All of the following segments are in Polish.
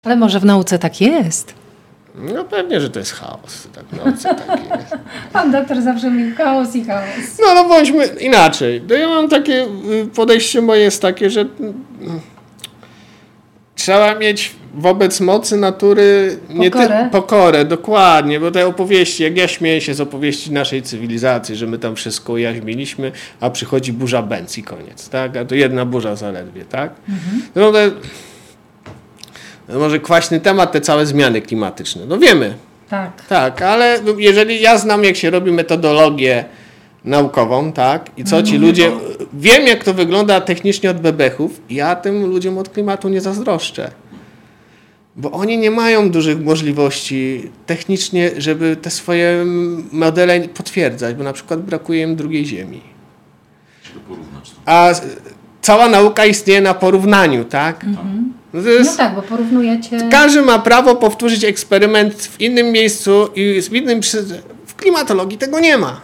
Ale może w nauce tak jest? No pewnie, że to jest chaos. Tak, w nauce tak jest. Pan doktor zawsze mówi chaos i chaos. No bądźmy inaczej. Ja mam takie podejście moje jest takie, że trzeba mieć wobec mocy natury pokorę, dokładnie, bo te opowieści, jak ja śmieję się z opowieści naszej cywilizacji, że my tam wszystko ujarzmiliśmy, a przychodzi burza Benz i koniec, tak? A to jedna burza zaledwie, tak? No może kwaśny temat, te całe zmiany klimatyczne. No wiemy. Tak, ale jeżeli ja znam, jak się robi metodologię naukową, tak? I co ci ludzie... Wiem, jak to wygląda technicznie od bebechów. Ja tym ludziom od klimatu nie zazdroszczę. Bo oni nie mają dużych możliwości technicznie, żeby te swoje modele potwierdzać, bo na przykład brakuje im drugiej Ziemi. A cała nauka istnieje na porównaniu, tak? No tak, bo porównujecie... Każdy ma prawo powtórzyć eksperyment w innym miejscu i w klimatologii tego nie ma.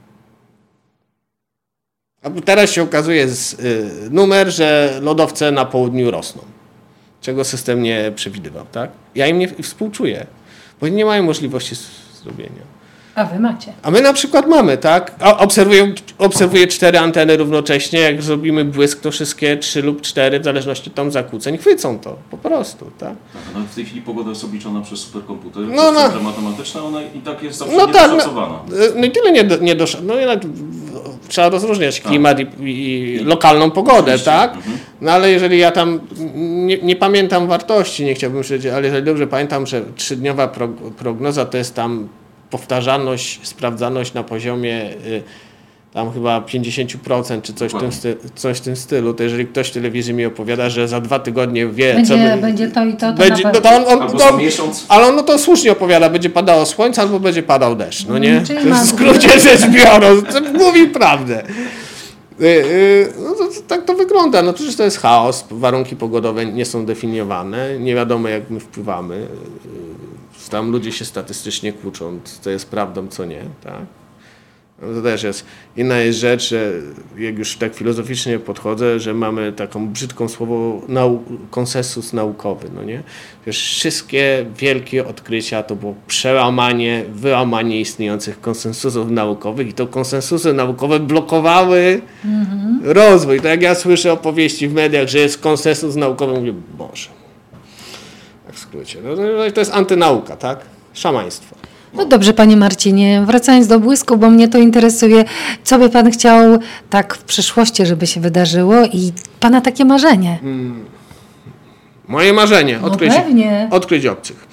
A teraz się okazuje numer, że lodowce na południu rosną. Czego system nie przewidywał, tak? Ja im nie współczuję, bo nie mają możliwości zrobienia. A wy macie. A my na przykład mamy, tak? Obserwuję 4 anteny równocześnie. Jak zrobimy błysk, to wszystkie 3 lub 4, w zależności tam zakłóceń, chwycą to po prostu, tak? Tak, w tej chwili pogoda jest obliczona przez superkomputer, przez centra matematyczne, ona i tak jest zawsze niedoszacowana. No i tyle no jednak trzeba rozróżniać klimat i lokalną pogodę, tak? No ale jeżeli ja tam nie pamiętam wartości, nie chciałbym powiedzieć, ale jeżeli dobrze pamiętam, że 3-dniowa prognoza to jest tam powtarzalność, sprawdzalność na poziomie tam chyba 50% czy coś w tym stylu, to jeżeli ktoś w telewizji mi opowiada, że za 2 tygodnie wie, będzie to i to będzie, no to miesiąc. Ale on to słusznie opowiada, będzie padało słońce albo będzie padał deszcz, no nie? W skrócie rzecz biorąc, mówi prawdę. No to, tak to wygląda, no przecież to jest chaos, warunki pogodowe nie są definiowane, nie wiadomo jak my wpływamy. Tam ludzie się statystycznie kłóczą, co jest prawdą, co nie, tak? To też jest. Inna jest rzecz, że jak już tak filozoficznie podchodzę, że mamy taką brzydką słowo konsensus naukowy, no nie? Wiesz, wszystkie wielkie odkrycia to było wyłamanie istniejących konsensusów naukowych i to konsensusy naukowe blokowały rozwój. To jak ja słyszę opowieści w mediach, że jest konsensus naukowy, mówię, Boże. W skrócie. No, to jest antynauka, tak? Szamaństwo. No dobrze, panie Marcinie, wracając do błysku, bo mnie to interesuje, co by pan chciał tak w przyszłości, żeby się wydarzyło i pana takie marzenie? Moje marzenie? Odkryć obcych.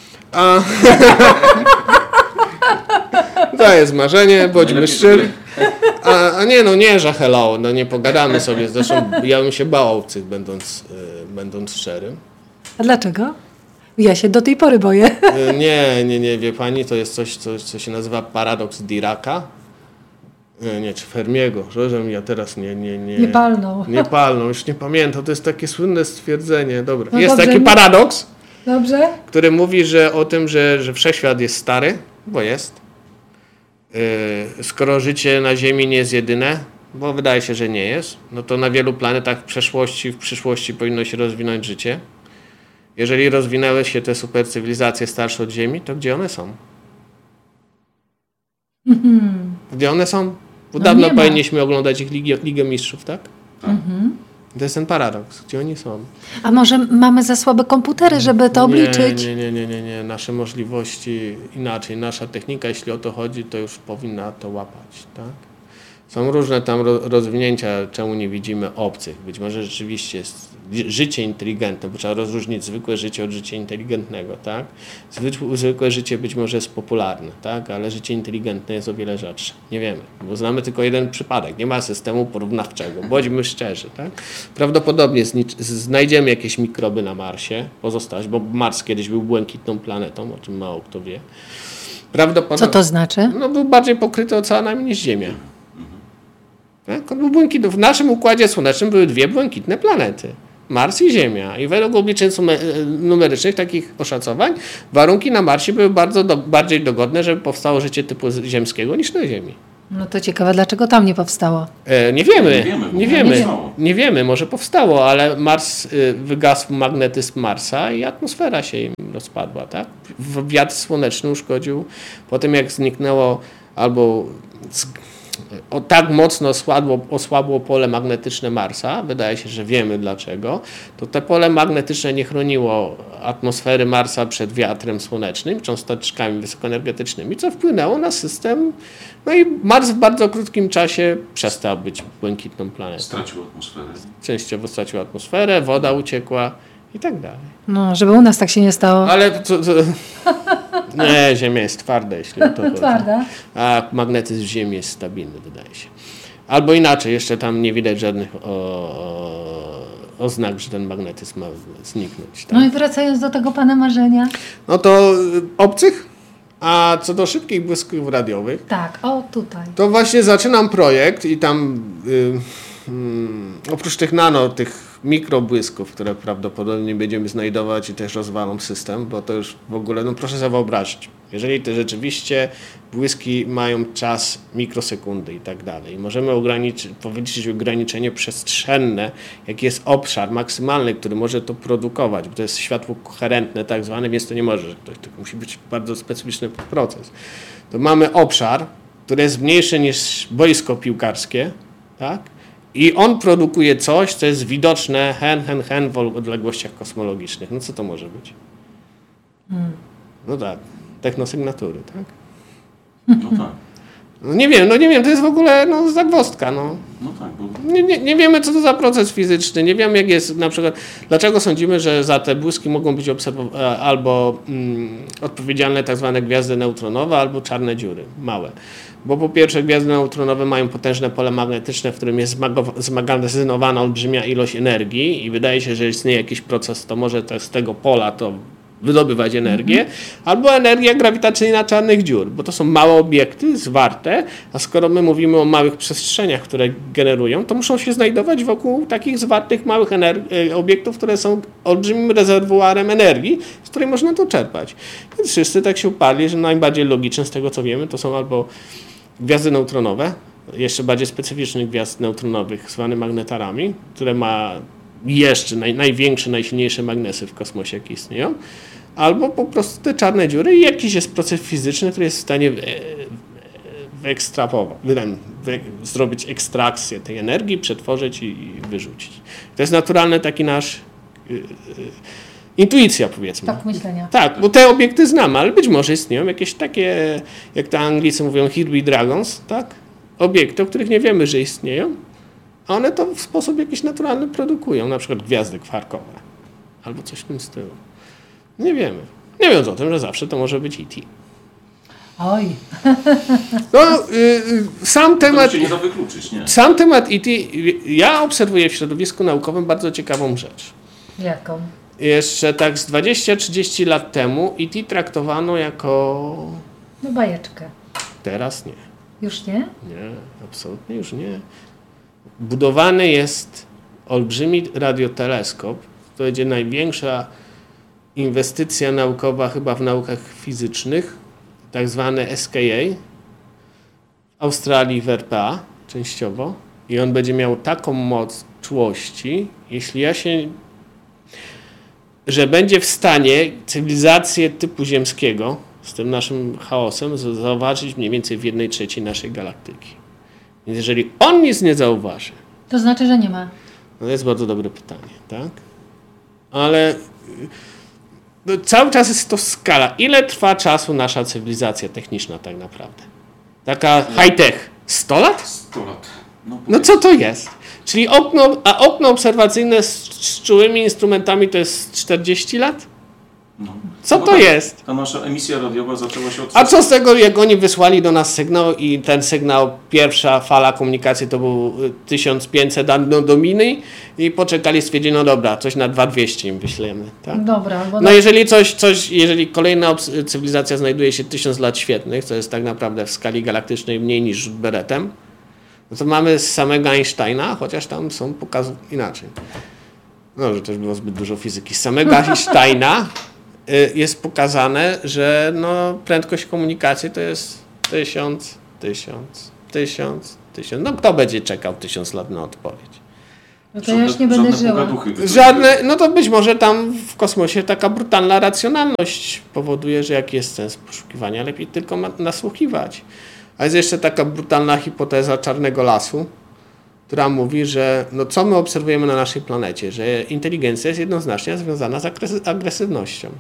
To jest marzenie, bądźmy szczerzy. Nie, że hello, no nie pogadamy sobie. Zresztą ja bym się bał obcych, będąc szczerym. A dlaczego? Ja się do tej pory boję. Nie, wie pani, to jest coś, co się nazywa paradoks Diraka. Czy Fermiego, że ja teraz nie palną. Nie palną, już nie pamiętam, to jest takie słynne stwierdzenie. Dobra. No jest dobrze, taki paradoks, który mówi, że o tym, że wszechświat jest stary, bo jest. Skoro życie na Ziemi nie jest jedyne, bo wydaje się, że nie jest, no to na wielu planetach w przyszłości powinno się rozwinąć życie. Jeżeli rozwinęły się te supercywilizacje starsze od Ziemi, to gdzie one są? Gdzie one są? Bo dawno powinniśmy oglądać ich Ligę Mistrzów, tak? To jest ten paradoks. Gdzie oni są? A może mamy za słabe komputery, żeby to obliczyć? Nie. Nasze możliwości inaczej. Nasza technika, jeśli o to chodzi, to już powinna to łapać, tak? Są różne tam rozwinięcia, czemu nie widzimy obcych. Być może rzeczywiście jest życie inteligentne, bo trzeba rozróżnić zwykłe życie od życia inteligentnego, tak? Zwykłe życie być może jest popularne, tak? Ale życie inteligentne jest o wiele rzadsze. Nie wiemy, bo znamy tylko jeden przypadek. Nie ma systemu porównawczego. Bądźmy szczerzy, tak? Prawdopodobnie znajdziemy jakieś mikroby na Marsie, pozostawać, bo Mars kiedyś był błękitną planetą, o czym mało kto wie. Co to znaczy? No, był bardziej pokryty oceanami niż Ziemia. Tak? On był błękitny. W naszym Układzie Słonecznym były 2 błękitne planety. Mars i Ziemia. I według obliczeń numerycznych, takich oszacowań, warunki na Marsie były bardziej dogodne, żeby powstało życie typu ziemskiego niż na Ziemi. No to ciekawe, dlaczego tam nie powstało? Nie wiemy, może powstało, ale Mars, wygasł magnetyzm Marsa i atmosfera się im rozpadła, tak? Wiatr słoneczny uszkodził, potem jak zniknęło albo tak mocno osłabło pole magnetyczne Marsa, wydaje się, że wiemy dlaczego, to te pole magnetyczne nie chroniło atmosfery Marsa przed wiatrem słonecznym, cząsteczkami wysokoenergetycznymi, co wpłynęło na system. No i Mars w bardzo krótkim czasie przestał być błękitną planetą. Stracił atmosferę. Częściowo stracił atmosferę, woda uciekła i tak dalej. No, żeby u nas tak się nie stało. Ale nie, Ziemia jest twarda, jeśli o to chodzi. Twarda. A magnetyzm Ziemi jest stabilny, wydaje się. Albo inaczej, jeszcze tam nie widać żadnych oznak, że ten magnetyzm ma zniknąć. Tak? No i wracając do tego pana marzenia. No to obcych, a co do szybkich błysków radiowych. Tak, tutaj. To właśnie zaczynam projekt i tam oprócz tych tych mikrobłysków, które prawdopodobnie będziemy znajdować i też rozwalą system, bo to już w ogóle, no proszę sobie wyobrazić, jeżeli te rzeczywiście błyski mają czas mikrosekundy i tak dalej, możemy powiedzieć ograniczenie przestrzenne, jaki jest obszar maksymalny, który może to produkować, bo to jest światło koherentne tak zwane, więc to nie może, to musi być bardzo specyficzny proces. To mamy obszar, który jest mniejszy niż boisko piłkarskie, tak? I on produkuje coś, co jest widoczne w odległościach kosmologicznych. No co to może być? No tak, technosygnatury, tak? No tak. No nie wiem, to jest w ogóle zagwozdka. No tak, bo... nie wiemy, co to za proces fizyczny, nie wiemy, jak jest na przykład, dlaczego sądzimy, że za te błyski mogą być albo odpowiedzialne tak zwane gwiazdy neutronowe, albo czarne dziury, małe. Bo po pierwsze gwiazdy neutronowe mają potężne pole magnetyczne, w którym jest zmagazynowana olbrzymia ilość energii i wydaje się, że istnieje jakiś proces, to może z tego pola to wydobywać energię, albo energia grawitacyjna czarnych dziur, bo to są małe obiekty, zwarte, a skoro my mówimy o małych przestrzeniach, które generują, to muszą się znajdować wokół takich zwartych małych obiektów, które są olbrzymim rezerwuarem energii, z której można to czerpać. Więc wszyscy tak się uparli, że najbardziej logiczne z tego, co wiemy, to są albo gwiazdy neutronowe, jeszcze bardziej specyficznych gwiazd neutronowych, zwane magnetarami, które ma jeszcze największe, najsilniejsze magnesy w kosmosie, jakie istnieją, albo po prostu te czarne dziury i jakiś jest proces fizyczny, który jest w stanie zrobić ekstrakcję tej energii, przetworzyć i wyrzucić. To jest naturalny taki nasz intuicja, powiedzmy. Tak myślenia. Tak, bo te obiekty znamy, ale być może istnieją jakieś takie, jak to Anglicy mówią, Here Dragons, tak? Obiekty, o których nie wiemy, że istnieją, a one to w sposób jakiś naturalny produkują, na przykład gwiazdy kwarkowe albo coś w tym stylu. Nie wiemy. Nie mówiąc o tym, że zawsze to może być E.T. Oj. No, sam temat... To się nie da wykluczyć, nie? Sam temat E.T. Ja obserwuję w środowisku naukowym bardzo ciekawą rzecz. Jaką? Jeszcze tak z 20-30 lat temu E.T. traktowano jako... No bajeczkę. Teraz nie. Już nie? Nie, absolutnie już nie. Budowany jest olbrzymi radioteleskop. To będzie największa inwestycja naukowa chyba w naukach fizycznych, tak zwane SKA, w Australii w RPA częściowo. I on będzie miał taką moc czułości, że będzie w stanie cywilizację typu ziemskiego z tym naszym chaosem zauważyć mniej więcej w 1/3 naszej galaktyki. Więc jeżeli on nic nie zauważy... To znaczy, że nie ma. No to jest bardzo dobre pytanie, tak? Ale cały czas jest to skala. Ile trwa czasu nasza cywilizacja techniczna tak naprawdę? Taka high-tech. 100 lat? 100 lat. No co to jest? Czyli okno obserwacyjne z czułymi instrumentami to jest 40 lat? No. Co to jest? Ta nasza emisja radiowa zaczęła się od... A co z tego, jak oni wysłali do nas sygnał i ten sygnał, pierwsza fala komunikacji to był 1500 do miny i poczekali, stwierdzili, no dobra, coś na 2200 im wyślemy. Tak? Dobra. No jeżeli kolejna cywilizacja znajduje się 1000 lat świetnych, co jest tak naprawdę w skali galaktycznej mniej niż rzut beretem, no to mamy z samego Einsteina, chociaż tam są pokazy inaczej. No, że też było zbyt dużo fizyki. Z samego Einsteina jest pokazane, że prędkość komunikacji to jest 1000 1000. No kto będzie czekał 1000 lat na odpowiedź? No to ja już nie będę żyła. Żadne, no to być może tam w kosmosie taka brutalna racjonalność powoduje, że jaki jest sens poszukiwania, lepiej tylko nasłuchiwać. A jest jeszcze taka brutalna hipoteza czarnego lasu, która mówi, że no co my obserwujemy na naszej planecie, że inteligencja jest jednoznacznie związana z agresywnością.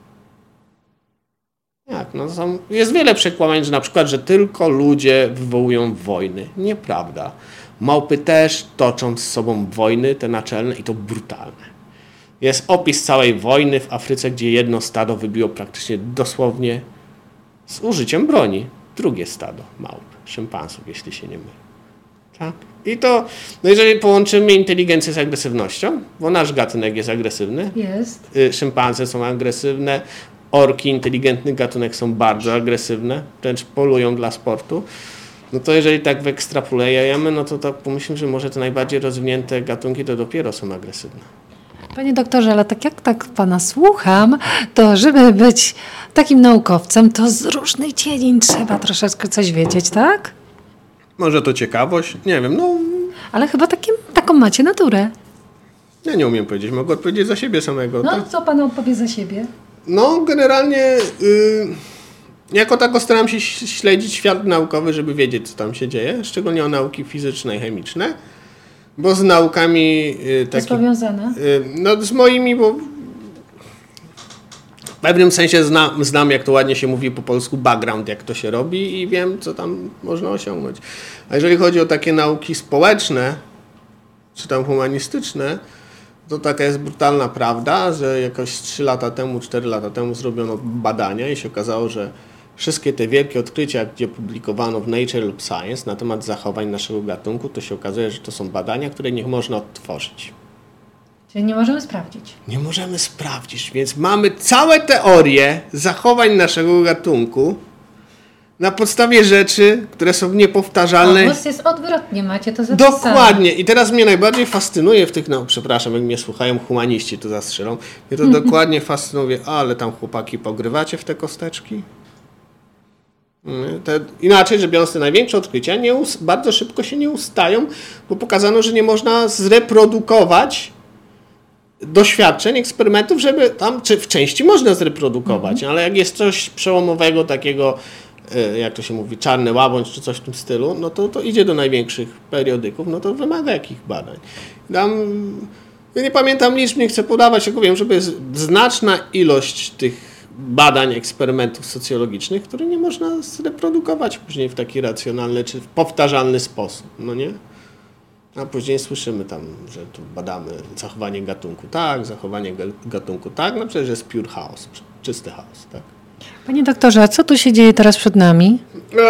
Tak, no jest wiele przekłamań, że na przykład, że tylko ludzie wywołują wojny. Nieprawda. Małpy też toczą z sobą wojny, te naczelne, i to brutalne. Jest opis całej wojny w Afryce, gdzie jedno stado wybiło praktycznie dosłownie z użyciem broni drugie stado małp, szympansów, jeśli się nie mylę. Tak? I to, no jeżeli połączymy inteligencję z agresywnością, bo nasz gatunek jest agresywny, szympanse są agresywne, orki, inteligentny gatunek, są bardzo agresywne, wręcz polują dla sportu. No to jeżeli tak wyekstrapolujemy, no to tak pomyślimy, że może te najbardziej rozwinięte gatunki to dopiero są agresywne. Panie doktorze, ale tak jak tak pana słucham, to żeby być takim naukowcem, to z różnych dziedzin trzeba troszeczkę coś wiedzieć, tak? Może to ciekawość? Nie wiem, no... Ale chyba taką macie naturę. Ja nie umiem powiedzieć, mogę odpowiedzieć za siebie samego. No, co pan odpowie za siebie? No, generalnie jako tako staram się śledzić świat naukowy, żeby wiedzieć, co tam się dzieje, szczególnie o nauki fizyczne i chemiczne, bo z naukami... To jest powiązane? No, z moimi, bo w pewnym sensie znam, jak to ładnie się mówi po polsku, background, jak to się robi i wiem, co tam można osiągnąć. A jeżeli chodzi o takie nauki społeczne, czy tam humanistyczne, to taka jest brutalna prawda, że jakoś 3 lata temu, 4 lata temu zrobiono badania i się okazało, że wszystkie te wielkie odkrycia, gdzie publikowano w Nature lub Science na temat zachowań naszego gatunku, to się okazuje, że to są badania, które nie można odtworzyć. Czyli nie możemy sprawdzić. Nie możemy sprawdzić, więc mamy całe teorie zachowań naszego gatunku na podstawie rzeczy, które są niepowtarzalne. U was jest odwrotnie, macie to zapisane. Dokładnie. I teraz mnie najbardziej fascynuje w tych, przepraszam, jak mnie słuchają humaniści, to zastrzelą. Mnie to dokładnie fascynuje, ale tam chłopaki pogrywacie w te kosteczki? Inaczej, że biorąc te największe odkrycia, bardzo szybko się nie ustają, bo pokazano, że nie można zreprodukować doświadczeń, eksperymentów, żeby tam, czy w części można zreprodukować, ale jak jest coś przełomowego, takiego, jak to się mówi, czarny łabędź, czy coś w tym stylu, no to idzie do największych periodyków, no to wymaga jakich badań. Ja nie pamiętam liczb, nie chcę podawać, tylko wiem, że jest znaczna ilość tych badań, eksperymentów socjologicznych, które nie można zreprodukować później w taki racjonalny czy w powtarzalny sposób, no nie? A później słyszymy tam, że tu badamy zachowanie gatunku tak, zachowanie gatunku tak, no przecież jest pure chaos, czysty chaos, tak? Panie doktorze, a co tu się dzieje teraz przed nami?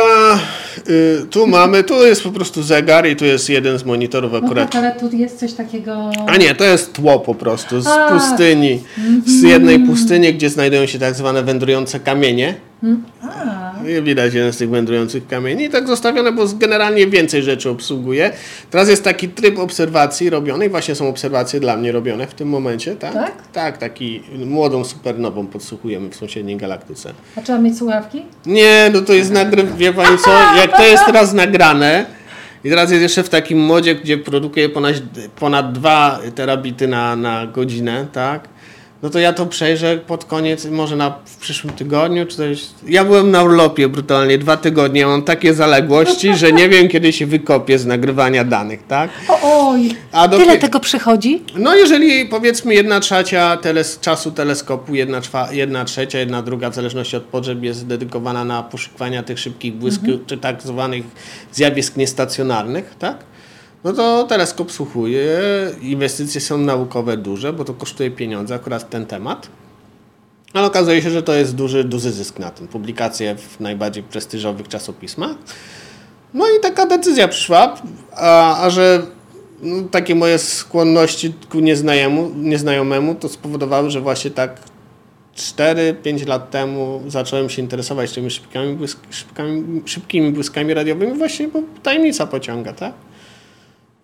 Tu jest po prostu zegar i tu jest jeden z monitorów akurat. No tak, ale tu jest coś takiego... A nie, to jest tło po prostu z pustyni, z jednej pustyni, gdzie znajdują się tak zwane wędrujące kamienie. Widać jeden z tych wędrujących kamieni i tak zostawione, bo generalnie więcej rzeczy obsługuje. Teraz jest taki tryb obserwacji robionej, właśnie są obserwacje dla mnie robione w tym momencie, tak? Tak? Tak, taki młodą supernową podsłuchujemy w sąsiedniej galaktyce. A trzeba mieć słuchawki? Nie, no to jest wie pani co, jak to jest teraz nagrane i teraz jest jeszcze w takim modzie, gdzie produkuje ponad 2 terabity na godzinę, tak? No to ja to przejrzę pod koniec, może w przyszłym tygodniu, czy coś. Ja byłem na urlopie brutalnie 2 tygodnie, mam takie zaległości, że nie wiem, kiedy się wykopię z nagrywania danych, tak? Oj, tyle tego przychodzi? No jeżeli powiedzmy 1/3 czasu teleskopu, 1/3, 1/2, w zależności od potrzeb jest dedykowana na poszukiwania tych szybkich błysków, czy tak zwanych zjawisk niestacjonarnych, tak? No to teleskop słuchuje, inwestycje są naukowe duże, bo to kosztuje pieniądze, akurat ten temat. Ale okazuje się, że to jest duży zysk na tym. Publikacje w najbardziej prestiżowych czasopismach. No i taka decyzja przyszła, a że takie moje skłonności ku nieznajomemu to spowodowały, że właśnie tak 4-5 lat temu zacząłem się interesować tymi szybkimi błyskami radiowymi właśnie, bo tajemnica pociąga, tak?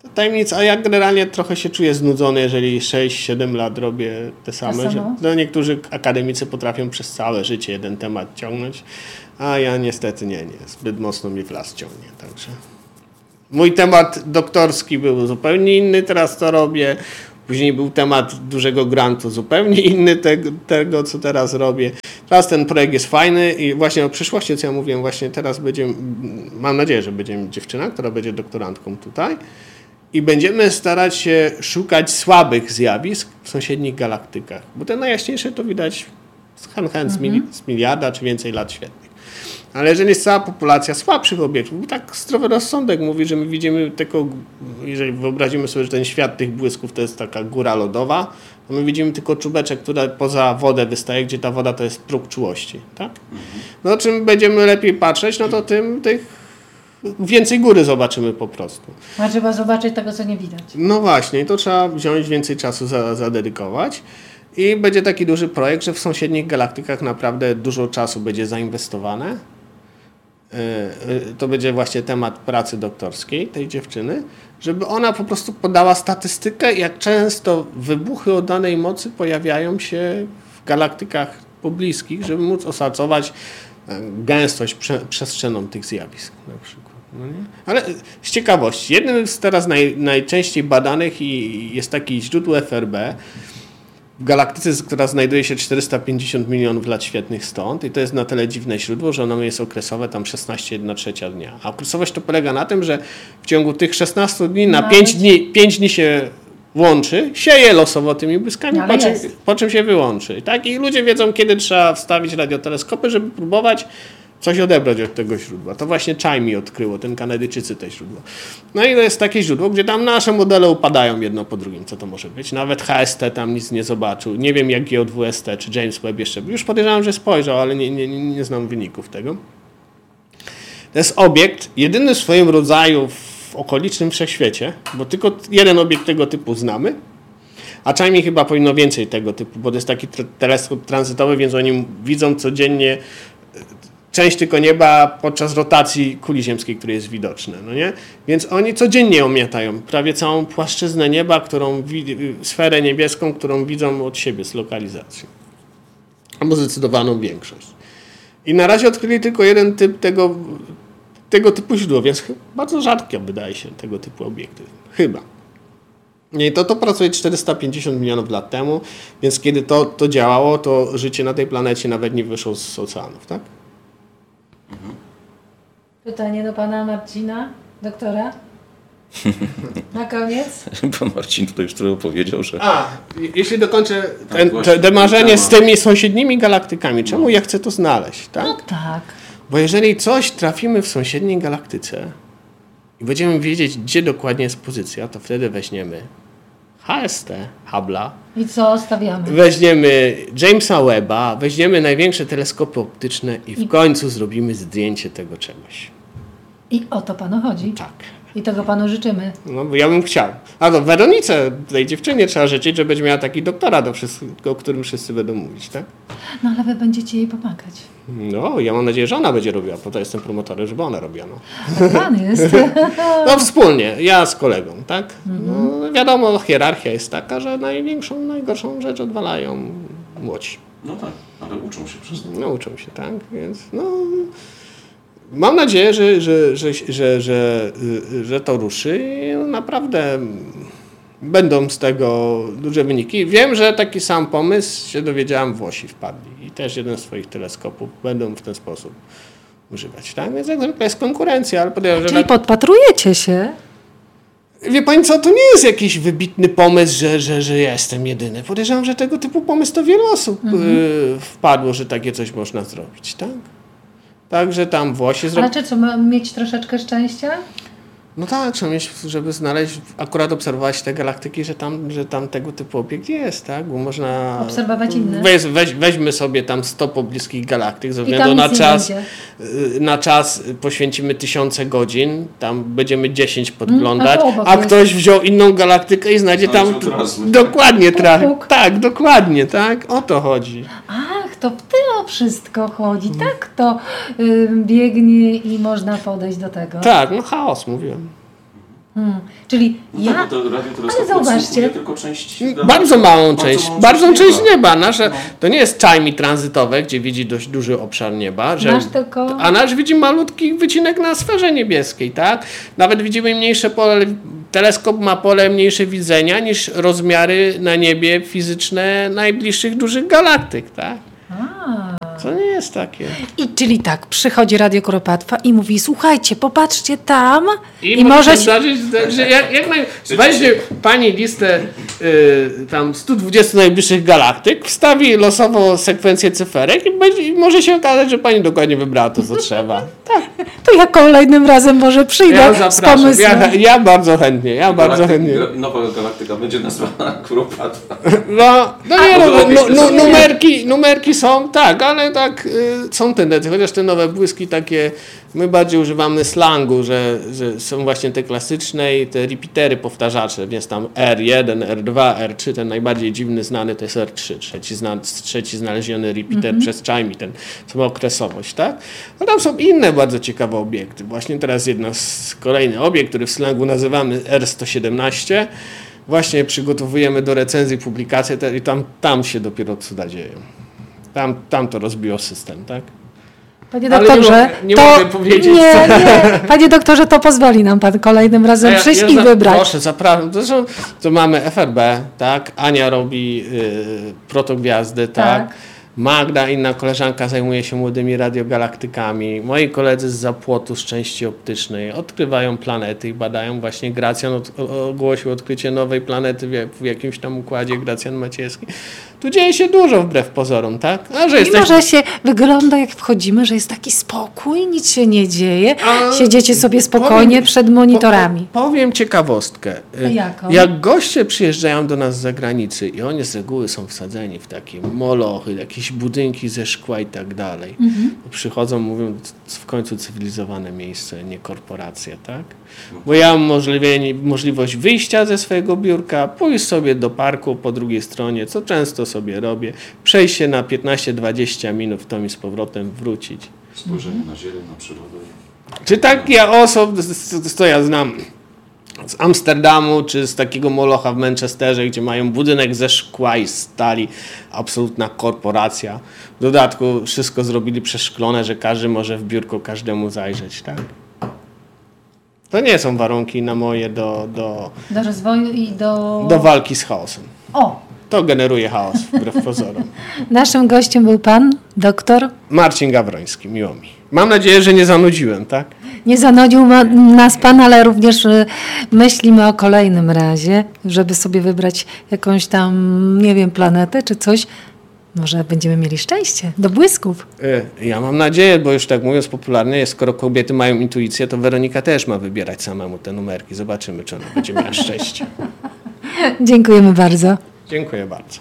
tajemnica, a ja generalnie trochę się czuję znudzony, jeżeli 6-7 lat robię te same. Że niektórzy akademicy potrafią przez całe życie jeden temat ciągnąć, a ja niestety nie. Zbyt mocno mi w las ciągnie. Także mój temat doktorski był zupełnie inny, teraz to robię. Później był temat dużego grantu, zupełnie inny tego, co teraz robię. Teraz ten projekt jest fajny i właśnie o przyszłości, co ja mówiłem, właśnie teraz mam nadzieję, że będzie dziewczyna, która będzie doktorantką tutaj i będziemy starać się szukać słabych zjawisk w sąsiednich galaktykach, bo te najjaśniejsze to widać z miliarda czy więcej lat świetnych. Ale jeżeli jest cała populacja słabszych obiektów, bo tak zdrowy rozsądek mówi, że my widzimy tylko, jeżeli wyobrazimy sobie, że ten świat tych błysków to jest taka góra lodowa, to my widzimy tylko czubeczek, który poza wodę wystaje, gdzie ta woda to jest próg czułości. Tak? No czym będziemy lepiej patrzeć, no to tym więcej góry zobaczymy po prostu. A trzeba zobaczyć tego, co nie widać. No właśnie, i to trzeba wziąć więcej czasu zadedykować. I będzie taki duży projekt, że w sąsiednich galaktykach naprawdę dużo czasu będzie zainwestowane. To będzie właśnie temat pracy doktorskiej tej dziewczyny, żeby ona po prostu podała statystykę, jak często wybuchy o danej mocy pojawiają się w galaktykach pobliskich, żeby móc oszacować gęstość przestrzenną tych zjawisk na przykład. No nie? Ale z ciekawości, jednym z teraz najczęściej badanych jest takie źródło FRB, w galaktyce, która znajduje się 450 milionów lat świetlnych stąd i to jest na tyle dziwne źródło, że ono jest okresowe tam 16,1/3 dnia. A okresowość to polega na tym, że w ciągu tych 16 dni na 5 dni się łączy, sieje losowo tymi błyskami, po czym się wyłączy. Tak? I ludzie wiedzą, kiedy trzeba wstawić radioteleskopy, żeby próbować coś odebrać od tego źródła. To właśnie CHIME odkryło, ten Kanadyjczycy te źródło. No i to jest takie źródło, gdzie tam nasze modele upadają jedno po drugim. Co to może być? Nawet HST tam nic nie zobaczył. Nie wiem jak GO2ST czy James Webb jeszcze. Już podejrzewam, że spojrzał, ale nie znam wyników tego. To jest obiekt jedyny w swoim rodzaju w okolicznym wszechświecie, bo tylko jeden obiekt tego typu znamy. A CHIME chyba powinno więcej tego typu, bo to jest taki teleskop tranzytowy, więc oni widzą codziennie część tylko nieba podczas rotacji kuli ziemskiej, która jest widoczna. No nie? Więc oni codziennie omiatają prawie całą płaszczyznę nieba, sferę niebieską, którą widzą od siebie z lokalizacji. Albo zdecydowaną większość. I na razie odkryli tylko jeden typ tego typu źródła, więc bardzo rzadkie wydaje się tego typu obiekty. Chyba. I to pracuje 450 milionów lat temu, więc kiedy to działało, to życie na tej planecie nawet nie wyszło z oceanów, tak? Pytanie do pana Marcina, doktora. Na koniec. Pan Marcin tutaj już trochę opowiedział, że... Jeśli dokończę te marzenie z tymi sąsiednimi galaktykami, czemu ja chcę to znaleźć, tak? No tak. Bo jeżeli coś trafimy w sąsiedniej galaktyce i będziemy wiedzieć, gdzie dokładnie jest pozycja, to wtedy weźmiemy HST, Hubble'a. I co stawiamy? Weźmiemy Jamesa Webba, weźmiemy największe teleskopy optyczne i w końcu zrobimy zdjęcie tego czegoś. I o to panu chodzi? Tak. I tego panu życzymy. No bo ja bym chciał. A to Weronice, tej dziewczynie trzeba życzyć, że będzie miała taki doktorat, o którym wszyscy będą mówić, tak? No ale wy będziecie jej pomagać. No, ja mam nadzieję, że ona będzie robiła, bo to jestem promotorem, żeby ona robiła. No. Tak pan jest. No wspólnie, ja z kolegą, tak? No, wiadomo, hierarchia jest taka, że najgorszą rzecz odwalają młodsi. No tak, ale uczą się przez to. No uczą się, tak? Więc mam nadzieję, że to ruszy i naprawdę będą z tego duże wyniki. Wiem, że taki sam pomysł się dowiedziałem, Włosi wpadli i też jeden z swoich teleskopów będą w ten sposób używać. Tak? Więc jak zwykle jest konkurencja. Ale podejrzewam, czyli podpatrujecie się? Wie pani co, to nie jest jakiś wybitny pomysł, że ja jestem jedyny. Podejrzewam, że tego typu pomysł to wiele osób wpadło, że takie coś można zrobić. Tak? Także tam Włosi Ale czy co, mamy mieć troszeczkę szczęścia? No tak, trzeba mieć, żeby znaleźć, akurat obserwować te galaktyki, że tam tego typu obiekt jest, tak? Bo można... Obserwować inne. Weźmy sobie tam 100 pobliskich galaktyk, ze względu na czas poświęcimy 1000 godzin, tam będziemy 10 podglądać, a ktoś wziął inną galaktykę i znajdzie tam... Dokładnie, tak, dokładnie, tak? O to chodzi. Ach, to w to wszystko chodzi, tak? To biegnie i można podejść do tego. Tak, no chaos, mówiłem. Czyli ale zauważcie, tylko część bardzo małą część nieba. Nasze, to nie jest czajmi tranzytowe, gdzie widzi dość duży obszar nieba, a nasz widzi malutki wycinek na sferze niebieskiej, tak? Nawet widzimy mniejsze pole, teleskop ma pole mniejsze widzenia niż rozmiary na niebie fizyczne najbliższych dużych galaktyk, tak? To nie jest takie. Czyli tak, przychodzi Radio Kuropatwa i mówi, słuchajcie, popatrzcie tam i może się zdarzyć, że weźmie pani listę tam 120 najbliższych galaktyk, wstawi losowo sekwencję cyferek i może się okazać, że pani dokładnie wybrała to, co trzeba. Tak. To ja kolejnym razem może przyjdę z pomysłem. Ja bardzo chętnie. Nowa galaktyka będzie nazwana Kuropatwa. Numerki są, tak, ale tak są tendencje, chociaż te nowe błyski takie, my bardziej używamy slangu, że są właśnie te klasyczne i te repeatery powtarzacze, więc tam R1, R2, R3, ten najbardziej dziwny znany to jest R3, trzeci znaleziony repeater przez Chime, ten samookresowość, tak? A tam są inne bardzo ciekawe obiekty. Właśnie teraz kolejny obiekt, który w slangu nazywamy R117, właśnie przygotowujemy do recenzji publikację i tam się dopiero cuda dzieją. Tam to rozbiło system, tak? Panie doktorze, nie mogę powiedzieć. Nie. Panie doktorze, to pozwoli nam pan kolejnym razem przyjść i wybrać. Proszę, zapraszam. To mamy FRB, tak? Ania robi protogwiazdy, tak? Magda, inna koleżanka, zajmuje się młodymi radiogalaktykami. Moi koledzy z Zapłotu z części optycznej odkrywają planety i badają. Właśnie Gracjan ogłosił odkrycie nowej planety w jakimś tam układzie, Gracjan Maciejski. Tu dzieje się dużo wbrew pozorom, tak? Może się wygląda, jak wchodzimy, że jest taki spokój, nic się nie dzieje. Siedziecie sobie spokojnie przed monitorami. Powiem ciekawostkę. Jak goście przyjeżdżają do nas z zagranicy i oni z reguły są wsadzeni w takie molochy, jakieś budynki ze szkła i tak dalej. Przychodzą, mówią, w końcu cywilizowane miejsce, nie korporacja, tak? Bo ja mam możliwość wyjścia ze swojego biurka, pójść sobie do parku po drugiej stronie, co często sobie robię, przejść się na 15-20 minut w tom i z powrotem wrócić. Spojrzenie na zieleń, na przyrodę. Czy takie osoby, co ja znam z Amsterdamu, czy z takiego molocha w Manchesterze, gdzie mają budynek ze szkła i stali, absolutna korporacja. W dodatku wszystko zrobili przeszklone, że każdy może w biurko każdemu zajrzeć, tak? To nie są warunki na moje do rozwoju i do walki z chaosem. To generuje chaos, wbrew pozorom. Naszym gościem był pan doktor Marcin Gawroński, miło mi. Mam nadzieję, że nie zanudziłem, tak? Nie zanudził nas pan, ale również myślimy o kolejnym razie, żeby sobie wybrać jakąś tam, nie wiem, planetę czy coś. Może będziemy mieli szczęście do błysków. Ja mam nadzieję, bo już tak mówiąc popularnie, skoro kobiety mają intuicję, to Weronika też ma wybierać samemu te numerki. Zobaczymy, czy ona będzie miała szczęście. Dziękujemy bardzo. Dziękuję bardzo.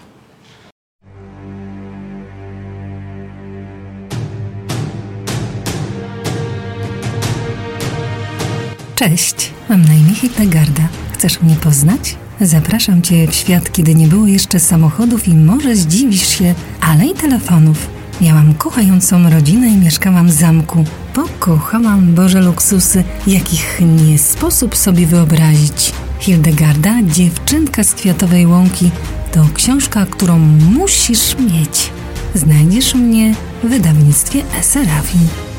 Cześć, mam na imię Hildegarda. Chcesz mnie poznać? Zapraszam Cię w świat, kiedy nie było jeszcze samochodów i może zdziwisz się, ale i telefonów. Miałam kochającą rodzinę i mieszkałam w zamku. Pokochałam Boże luksusy, jakich nie sposób sobie wyobrazić. Hildegarda, dziewczynka z Kwiatowej Łąki, to książka, którą musisz mieć. Znajdziesz mnie w wydawnictwie Eserafin.